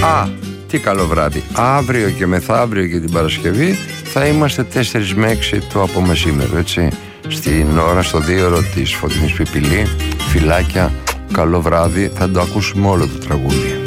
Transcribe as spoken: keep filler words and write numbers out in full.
Α, τι καλό βράδυ. Αύριο και μεθαύριο και την Παρασκευή θα είμαστε τέσσερις με έξι το απομεσήμερο, έτσι. Στην ώρα, στο δίωρο της Φωτεινής Πιπηλή. Φιλάκια, καλό βράδυ. Θα το ακούσουμε όλο το τραγούδι.